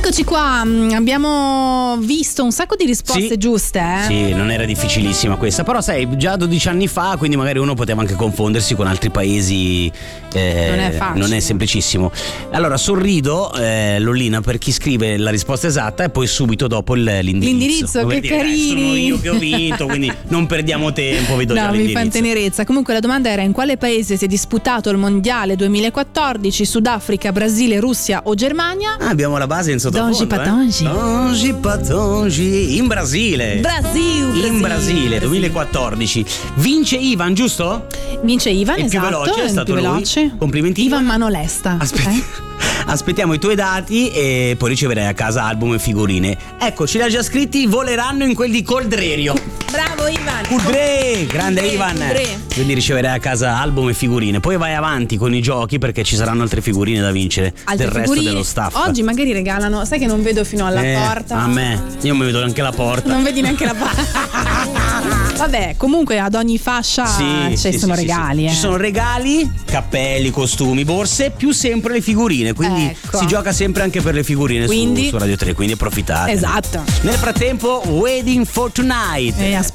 Eccoci qua, abbiamo visto un sacco di risposte giuste, eh? Sì, non era difficilissima questa, però sai, già 12 anni fa, quindi magari uno poteva anche confondersi con altri paesi. Non è facile. Non è semplicissimo. Allora, sorrido, Lollina, per chi scrive la risposta esatta e poi subito dopo l'indirizzo. Che carini. Sono io che ho vinto, quindi non perdiamo tempo, vi do già l'indirizzo. Mi fa tenerezza. Comunque la domanda era: in quale paese si è disputato il mondiale 2014? Sudafrica, Brasile, Russia o Germania? Abbiamo la base in sottofondo. Dongi Patongi. Dongi Patongi. In Brasile. In Brasile, 2014. Vince Ivan, giusto? Vince Ivan, il esatto. Più veloce, è stato più lui. veloce. Complimenti. Ivan Manolesta. Aspettiamo i tuoi dati e poi riceverai a casa album e figurine. Ecco, ce li ha già scritti, voleranno in quelli Coldrerio. Bravo Ivan. Coldre, grande Ivan. Coldre. Quindi riceverai a casa album e figurine. Poi vai avanti con i giochi perché ci saranno altre figurine da vincere Altre del figurine. resto dello staff. Oggi magari regalano, sai che non vedo fino alla porta. A me, io mi vedo neanche la porta. Non vedi neanche la porta. Vabbè, comunque ad ogni fascia ci sono regali. Ci sono regali, cappelli, costumi, borse, più sempre le figurine. Quindi si gioca sempre anche per le figurine su Radio 3, quindi approfittate. Esatto. Nel frattempo, Waiting for Tonight.